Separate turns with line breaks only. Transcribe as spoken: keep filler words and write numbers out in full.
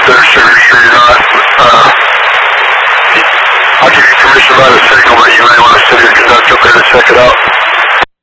there, Sugar Street or not. Uh, I'll give you permission by the signal, but you may want to sit here because I'll jump in and check it out.